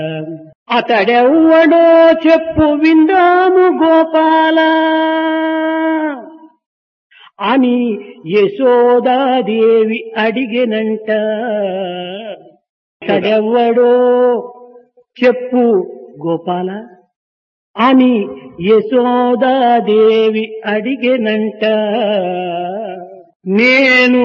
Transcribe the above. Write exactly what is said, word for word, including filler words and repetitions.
అతడెవ్వడో చెప్పు విందాము గోపాల అని యశోదాదేవి అడిగెనంట. అతడెవ్వడో చెప్పు గోపాల అని యశోదాదేవి అడిగెనంట. నేను